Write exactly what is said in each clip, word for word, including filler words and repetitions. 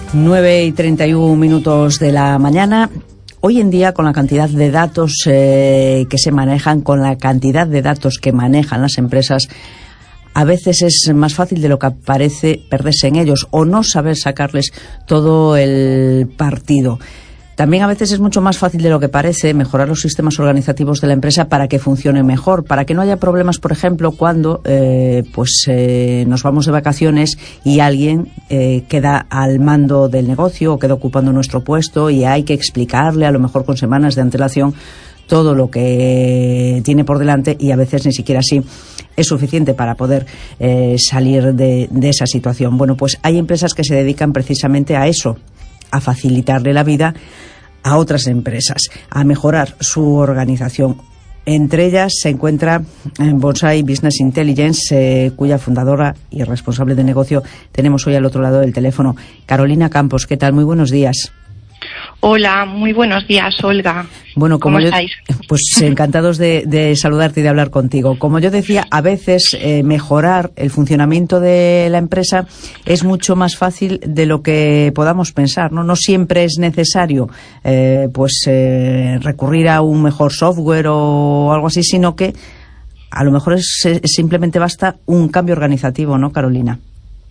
nueve y treinta y uno minutos de la mañana. Hoy en día, con la cantidad de datos eh, que se manejan, con la cantidad de datos que manejan las empresas, a veces es más fácil de lo que parece perderse en ellos o no saber sacarles todo el partido. También a veces es mucho más fácil de lo que parece mejorar los sistemas organizativos de la empresa para que funcione mejor, para que no haya problemas, por ejemplo, cuando eh, pues eh, nos vamos de vacaciones y alguien eh, queda al mando del negocio o queda ocupando nuestro puesto y hay que explicarle, a lo mejor con semanas de antelación, todo lo que tiene por delante, y a veces ni siquiera así es suficiente para poder eh, salir de, de esa situación. Bueno, pues hay empresas que se dedican precisamente a eso, a facilitarle la vida a otras empresas, a mejorar su organización. Entre ellas se encuentra Bonsai Business Intelligence, eh, cuya fundadora y responsable de negocio tenemos hoy al otro lado del teléfono. Carolina Campos, ¿qué tal? Muy buenos días. Hola, muy buenos días, Olga. Bueno, como ¿Cómo yo, estáis? Pues encantados de, de saludarte y de hablar contigo. Como yo decía, a veces eh, mejorar el funcionamiento de la empresa es mucho más fácil de lo que podamos pensar, ¿no? No siempre es necesario eh, pues eh, recurrir a un mejor software o algo así, sino que a lo mejor es, es, simplemente basta un cambio organizativo, ¿no, Carolina?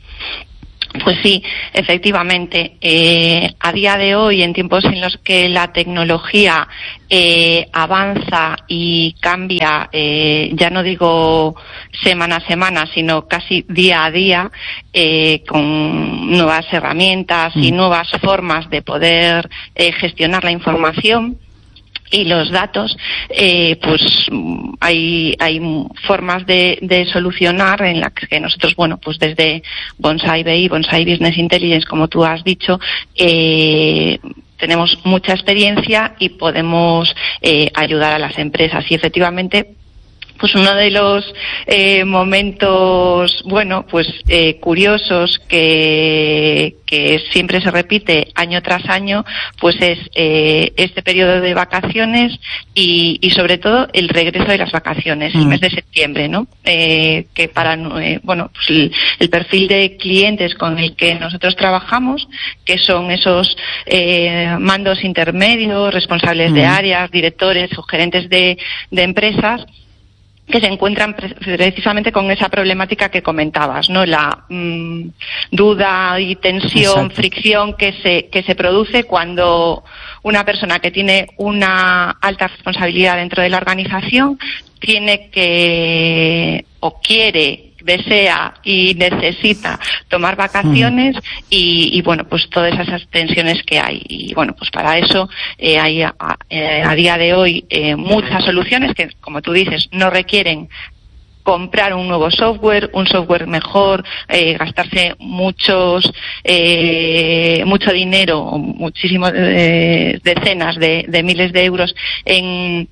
Pues sí, efectivamente. Eh, a día de hoy, en tiempos en los que la tecnología eh, avanza y cambia, eh, ya no digo semana a semana, sino casi día a día, eh, con nuevas herramientas y nuevas formas de poder eh, gestionar la información y los datos, eh, pues hay hay formas de, de solucionar en las que nosotros, bueno, pues desde Bonsai B I, Bonsai Business Intelligence, como tú has dicho, eh, tenemos mucha experiencia y podemos eh, ayudar a las empresas. Y efectivamente, pues uno de los eh, momentos, bueno, pues eh, curiosos que, que siempre se repite año tras año, pues es eh, este periodo de vacaciones y, y sobre todo el regreso de las vacaciones, mm. el mes de septiembre, ¿no? Eh, que para, eh, bueno, pues el, el perfil de clientes con el que nosotros trabajamos, que son esos eh, mandos intermedios, responsables mm. de áreas, directores o gerentes de, de empresas, que se encuentran pre- precisamente con esa problemática que comentabas, ¿no? La mmm, duda y tensión, Exacto. fricción que se que se produce cuando una persona que tiene una alta responsabilidad dentro de la organización tiene que o quiere desea y necesita tomar vacaciones mm. y, y bueno, pues todas esas tensiones que hay. Y bueno, pues para eso eh, hay a, a, a día de hoy eh, muchas soluciones que, como tú dices, no requieren comprar un nuevo software, un software mejor, eh, gastarse muchos, eh, mucho dinero, muchísimas eh, decenas de, de miles de euros en,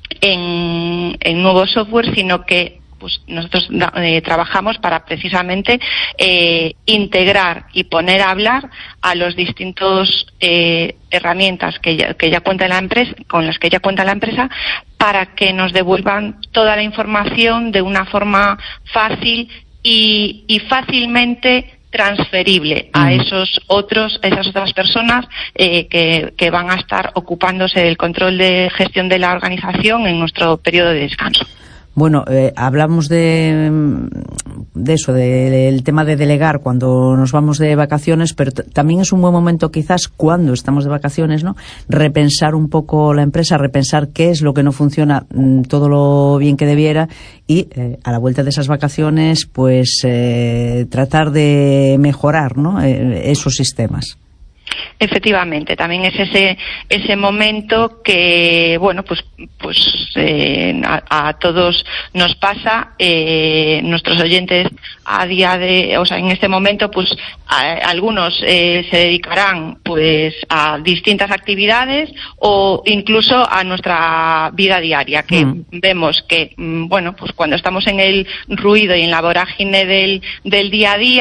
en, en nuevo software, sino que pues nosotros eh, trabajamos para precisamente eh, integrar y poner a hablar a los distintos eh, herramientas que ya, que ya cuenta la empresa, con las que ya cuenta la empresa, para que nos devuelvan toda la información de una forma fácil y, y fácilmente transferible a esos otros, a esas otras personas eh, que, que van a estar ocupándose del control de gestión de la organización en nuestro periodo de descanso. Bueno, eh, hablamos de, de eso, del de, tema de delegar cuando nos vamos de vacaciones, pero t- también es un buen momento quizás cuando estamos de vacaciones, ¿no? Repensar un poco la empresa, repensar qué es lo que no funciona mm, todo lo bien que debiera y eh, a la vuelta de esas vacaciones, pues eh, tratar de mejorar, ¿no? Eh, esos sistemas. Efectivamente, también es ese ese momento que, bueno, pues pues eh, a, a todos nos pasa, eh, nuestros oyentes a día de, o sea, en este momento, pues a, algunos eh, se dedicarán pues a distintas actividades o incluso a nuestra vida diaria, que mm. vemos que, bueno, pues cuando estamos en el ruido y en la vorágine del del día a día,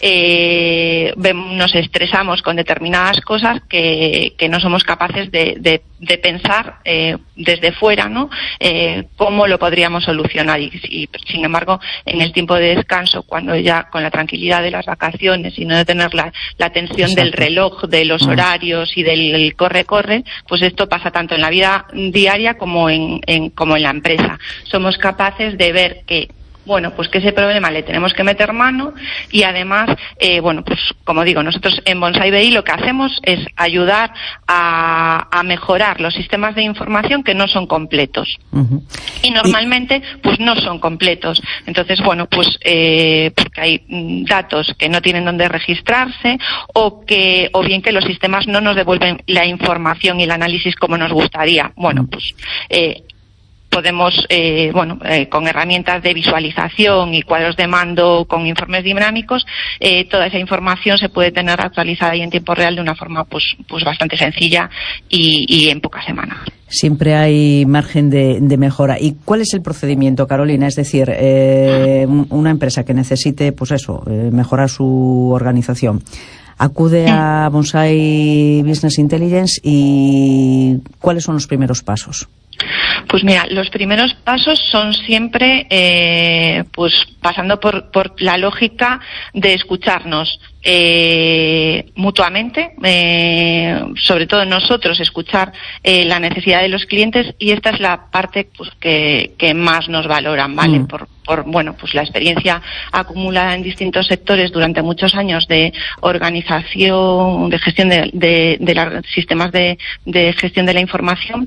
eh, nos estresamos con determinadas cosas que, que no somos capaces de, de, de pensar eh, desde fuera, ¿no? Eh, cómo lo podríamos solucionar y, y sin embargo en el tiempo de descanso, cuando ya con la tranquilidad de las vacaciones y no de tener la, la tensión Exacto. del reloj, de los horarios y del corre-corre, pues esto pasa tanto en la vida diaria como en, en, como en la empresa. Somos capaces de ver que bueno, pues que ese problema le tenemos que meter mano y además, eh, bueno, pues como digo, nosotros en Bonsai B I lo que hacemos es ayudar a, a mejorar los sistemas de información que no son completos. Uh-huh. Y normalmente, pues no son completos. Entonces, bueno, pues eh, porque hay datos que no tienen dónde registrarse o que, o bien que los sistemas no nos devuelven la información y el análisis como nos gustaría. Bueno, pues eh, podemos, eh, bueno, eh, con herramientas de visualización y cuadros de mando con informes dinámicos, eh, toda esa información se puede tener actualizada y en tiempo real de una forma pues, pues bastante sencilla y, y en pocas semanas. Siempre hay margen de, de mejora. ¿Y cuál es el procedimiento, Carolina? Es decir, eh, una empresa que necesite, pues eso, eh, mejorar su organización, acude a Bonsai Business Intelligence y ¿cuáles son los primeros pasos? Pues mira, los primeros pasos son siempre eh, pues pasando por, por la lógica de escucharnos eh, mutuamente, eh, sobre todo nosotros escuchar eh, la necesidad de los clientes y esta es la parte pues que, que más nos valoran, ¿vale? Mm. Por, por bueno pues la experiencia acumulada en distintos sectores durante muchos años de organización, de gestión de, de, de los sistemas de, de gestión de la información.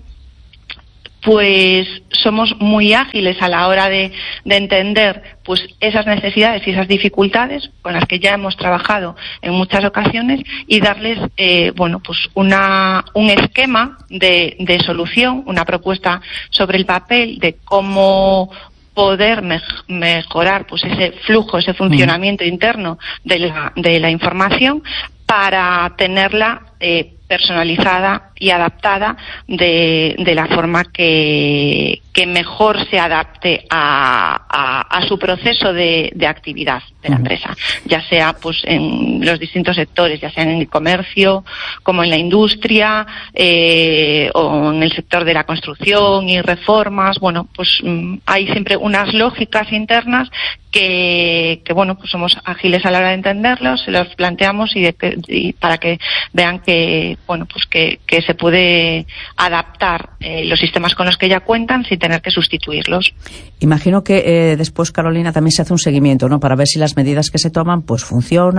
Pues somos muy ágiles a la hora de, de entender pues esas necesidades y esas dificultades con las que ya hemos trabajado en muchas ocasiones y darles eh, bueno pues una un esquema de, de solución, una propuesta sobre el papel de cómo poder me- mejorar pues ese flujo, ese funcionamiento mm. interno de la, de la información para tenerla eh, personalizada y adaptada de, de la forma que, que mejor se adapte a, a, a su proceso de, de actividad de la empresa, ya sea pues en los distintos sectores, ya sea en el comercio, como en la industria, eh, o en el sector de la construcción y reformas. Bueno, pues mm, hay siempre unas lógicas internas que, que bueno, pues somos ágiles a la hora de entenderlos, se los planteamos y, de que, y para que vean que bueno pues que, que se puede adaptar eh, los sistemas con los que ya cuentan sin tener que sustituirlos. Imagino que eh, después, Carolina, también se hace un seguimiento, ¿no? Para ver si las medidas que se toman pues funcionan.